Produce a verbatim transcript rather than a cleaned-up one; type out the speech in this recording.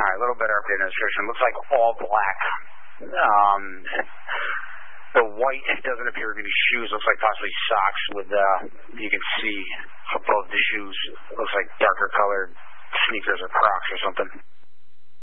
right, a little better update on the description. Looks like all black. Um, the white doesn't appear to be shoes. Looks like possibly socks with, uh, you can see above the shoes. Looks like darker colored sneakers or Crocs or something.